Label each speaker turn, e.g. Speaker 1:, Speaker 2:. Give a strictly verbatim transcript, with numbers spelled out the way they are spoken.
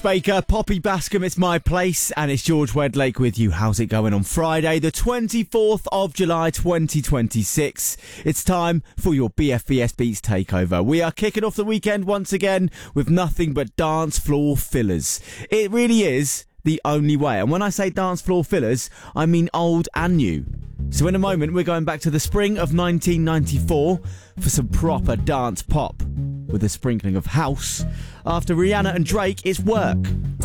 Speaker 1: Baker, Poppy Bascom, it's my place, and it's George Wedlake with you. How's it going on Friday, the twenty-fourth of July, twenty twenty-six? It's time for your B F B S Beats takeover. We are kicking off the weekend once again with nothing but dance floor fillers. It really is the only way. And when I say dance floor fillers, I mean old and new. So in a moment, we're going back to the spring of nineteen ninety-four for some proper dance pop with a sprinkling of house. After Rihanna and Drake, it's Work.